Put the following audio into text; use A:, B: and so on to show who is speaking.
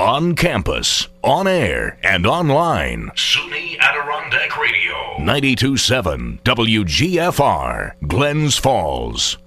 A: On campus, on air, and online. SUNY Adirondack Radio. 92.7 WGFR, Glens Falls.